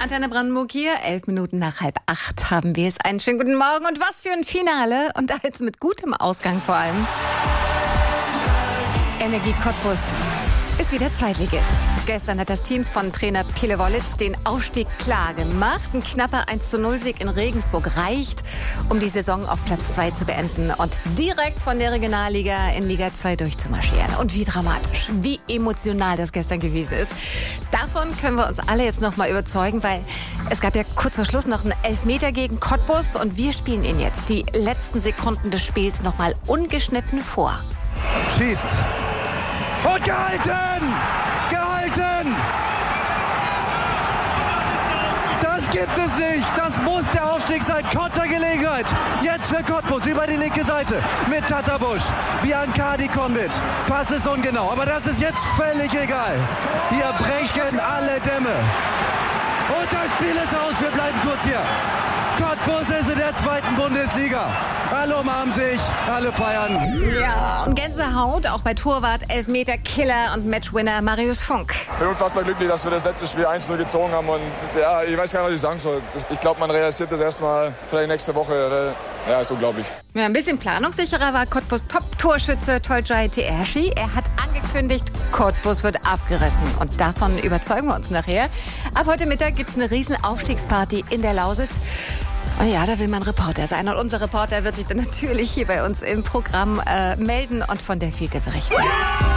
Antenne Brandenburg hier, 11 Minuten nach 7:30 haben wir es. Einen schönen guten Morgen und was für ein Finale und jetzt mit gutem Ausgang vor allem. Energie Cottbus ist wieder Zweitligist. Gestern hat das Team von Trainer Pille Wollitz den Aufstieg klar gemacht. Ein knapper 1:0-Sieg in Regensburg reicht, um die Saison auf Platz 2 zu beenden und direkt von der Regionalliga in Liga 2 durchzumarschieren. Und wie dramatisch, wie emotional das gestern gewesen ist. Davon können wir uns alle jetzt noch mal überzeugen, weil es gab ja kurz vor Schluss noch einen Elfmeter gegen Cottbus und wir spielen ihn jetzt die letzten Sekunden des Spiels noch mal ungeschnitten vor. Schießt. Und gehalten! Gehalten! Das gibt es nicht! Das muss der Aufstieg sein. Kontergelegenheit. Jetzt für Cottbus über die linke Seite. Mit Tatabusch. Biancardi kommt mit. Pass ist ungenau. Aber das ist jetzt völlig egal. Hier brechen alle Dämme. Und das Spiel ist aus. Wir bleiben kurz hier. Cottbus ist in der 2. Bundesliga. Alle umarmen sich, alle feiern. Ja, und Gänsehaut auch bei Torwart, Elfmeter-Killer und Matchwinner Marius Funk. Ich bin unfassbar glücklich, dass wir das letzte Spiel 1:0 gezogen haben. Und ja, ich weiß gar nicht, was ich sagen soll. Ich glaube, man realisiert das erstmal vielleicht nächste Woche. Ja, ist unglaublich. Ja, ein bisschen planungssicherer war Cottbus Top-Torschütze Tolcay Teershi. Er hat angekündigt, Cottbus wird abgerissen. Und davon überzeugen wir uns nachher. Ab heute Mittag gibt es eine riesen Aufstiegsparty in der Lausitz. Und ja, da will man Reporter sein. Und unser Reporter wird sich dann natürlich hier bei uns im Programm melden und von der Fiete berichten.